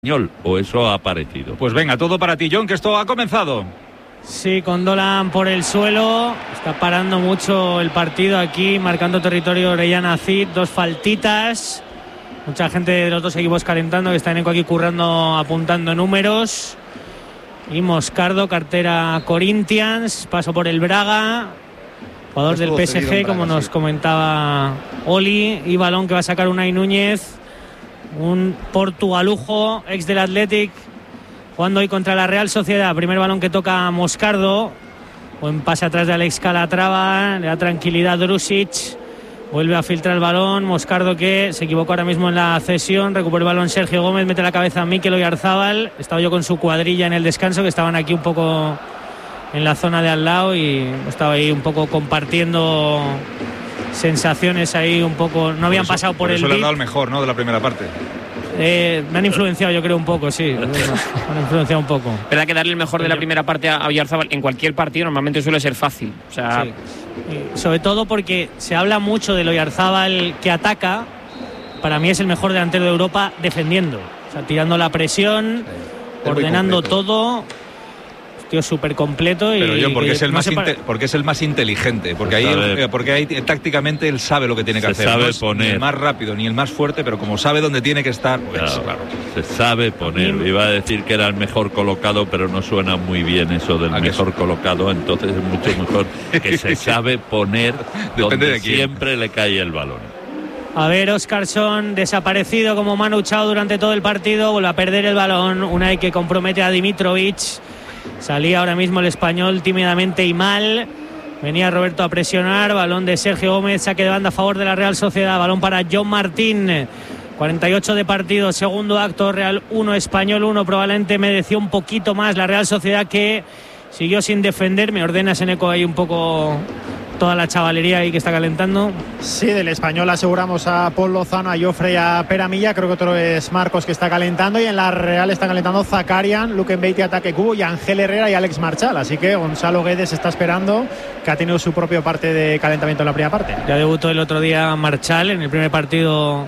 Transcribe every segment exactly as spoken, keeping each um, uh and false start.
o eso ha parecido. Pues venga, todo para ti, John, que esto ha comenzado. Sí, con Dolan por el suelo, está parando mucho el partido aquí, marcando territorio Orellana Cid, dos faltitas, mucha gente de los dos equipos calentando, que está Eneco aquí currando, apuntando números, y Moscardo, cartera Corinthians, paso por el Braga, jugador del P S G, como nos comentaba Oli, y balón que va a sacar Unai Núñez, un portugalujo, ex del Athletic, jugando hoy contra la Real Sociedad. Primer balón que toca Moscardo, buen pase atrás de Alex Calatrava, le da tranquilidad Drusic, vuelve a filtrar el balón, Moscardo que se equivocó ahora mismo en la cesión, recupera el balón Sergio Gómez, mete la cabeza a Mikel Oyarzábal, estaba yo con su cuadrilla en el descanso, que estaban aquí un poco en la zona de al lado y estaba ahí un poco compartiendo sensaciones ahí un poco, no habían por eso, pasado por, por eso el le han dado el mejor, ¿no?, de la primera parte. Eh, me han influenciado, yo creo, un poco, sí. Me han influenciado un poco. Verdad que darle el mejor de la primera parte a Oyarzábal en cualquier partido normalmente suele ser fácil. O sea, sí. Sobre todo porque se habla mucho del Oyarzábal que ataca. Para mí es el mejor delantero de Europa defendiendo. O sea, tirando la presión, sí, ordenando todo. Tío, súper completo. Pero y yo, porque, que es el no más para... porque es el más inteligente. Porque ahí, el, porque ahí tácticamente él sabe lo que tiene que se hacer. Sabe no es poner. Ni el más rápido ni el más fuerte, pero como sabe dónde tiene que estar, pues claro, claro. Se sabe poner. Iba a decir que era el mejor colocado, pero no suena muy bien eso del mejor eso? colocado. Entonces es mucho mejor que se sabe poner donde de siempre le cae el balón. A ver, Óscarson desaparecido como Manu Chao durante todo el partido, vuelve a perder el balón. Unai que compromete a Dimitrovic. Salía ahora mismo el español tímidamente y mal. Venía Roberto a presionar. Balón de Sergio Gómez. Saque de banda a favor de la Real Sociedad. Balón para John Martín. cuarenta y ocho de partido. Segundo acto. Real uno, Español uno. Probablemente mereció un poquito más la Real Sociedad, que siguió sin defender. Me ordena Eneco ahí un poco toda la chavalería ahí que está calentando. Sí, del Español aseguramos a Paul Lozano, a Jofre y a Pere Milla. Creo que otro es Marcos, que está calentando. Y en la Real están calentando Zakarian, Luke Mbeiti, Ataque Cubo, y Ángel Herrera y Alex Marchal. Así que Gonzalo Guedes está esperando, que ha tenido su propio parte de calentamiento en la primera parte. Ya debutó el otro día Marchal en el primer partido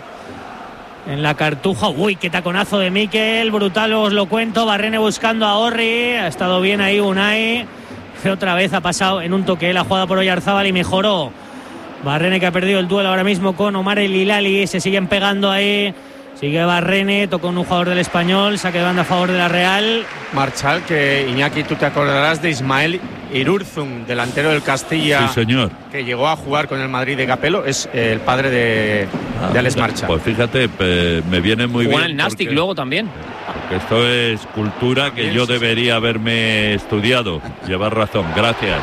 en la Cartuja. Uy, qué taconazo de Mikel, brutal, os lo cuento. Barrene buscando a Orri, ha estado bien ahí Unai. Otra vez ha pasado en un toque la jugada por Oyarzábal y mejoró. Barrene, que ha perdido el duelo ahora mismo con Omar El Hilali. Se siguen pegando ahí. Sigue Barrene, tocó un jugador del Español. Saque de banda a favor de la Real. Marchal, que Iñaki, tú te acordarás de Ismael Irurzun, delantero del Castilla. Sí, señor. Que llegó a jugar con el Madrid de Capello. Es el padre de, ah, de Alex Marchal. Pues fíjate, me viene muy Jugó bien. en el Nastic luego también. Porque esto es cultura que yo debería haberme estudiado. Llevas razón, gracias.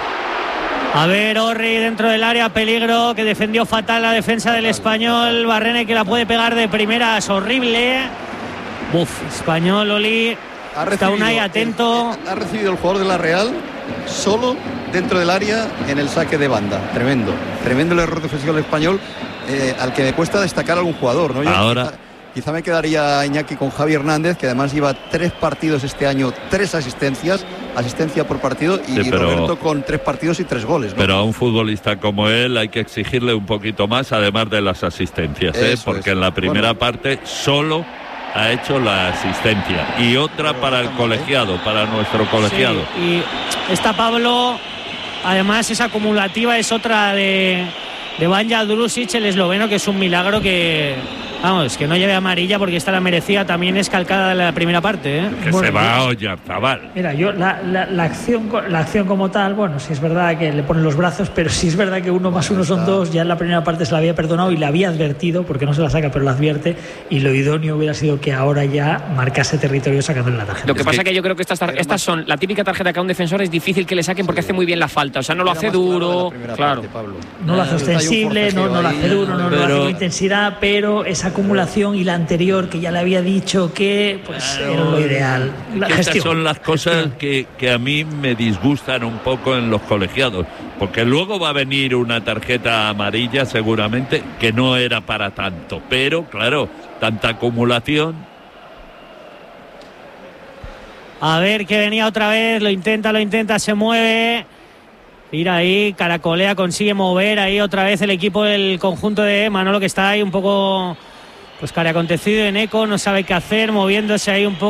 A ver, Orri dentro del área, peligro, que defendió fatal la defensa del Español. Barrene, que la puede pegar de primeras, horrible. Uf, Español, Oli. Está Unai atento. Ha recibido el jugador de la Real solo dentro del área en el saque de banda. Tremendo. Tremendo el error defensivo del Español, eh, al que me cuesta destacar a algún jugador, ¿no? Yo Ahora... Quizá, quizá me quedaría Iñaki con Javi Hernández, que además lleva tres partidos este año, tres asistencias, asistencia por partido, y, sí, pero, y Roberto con tres partidos y tres goles, ¿no? Pero a un futbolista como él hay que exigirle un poquito más, además de las asistencias, ¿eh? Porque es. En la primera bueno. parte solo ha hecho la asistencia y otra pero para el colegiado, para nuestro colegiado. Sí, y está Pablo, además es acumulativa, es otra de, de Banja Drusic, el esloveno, que es un milagro que... Vamos, que no lleve amarilla, porque esta la merecía, también es calcada de la primera parte, ¿eh? Que bueno, se va a Oyarzábal. Mira, yo la, la, la, acción, la acción como tal, bueno, sí es verdad que le ponen los brazos, pero sí es verdad que uno más uno son dos. Ya en la primera parte se la había perdonado y le había advertido, porque no se la saca, pero la advierte, y lo idóneo hubiera sido que ahora ya marcase territorio sacándole la tarjeta. Lo que es pasa que... que yo creo que estas, tar- estas son la típica tarjeta que a un defensor es difícil que le saquen, porque sí, hace muy bien la falta, o sea, no lo hace duro, claro. Parte, no lo hace ostensible, no, no lo hace duro, no, pero... no lo hace con intensidad, pero esa acumulación y la anterior, que ya le había dicho que pues claro, era lo ideal. La Estas gestión. son las cosas que, que a mí me disgustan un poco en los colegiados, porque luego va a venir una tarjeta amarilla seguramente que no era para tanto, pero claro, tanta acumulación. A ver, que venía otra vez, lo intenta, lo intenta, se mueve. Tira ahí, caracolea, consigue mover ahí otra vez el equipo del conjunto de Manolo, que está ahí un poco pues cara acontecido en Eco, no sabe qué hacer, moviéndose ahí un poco.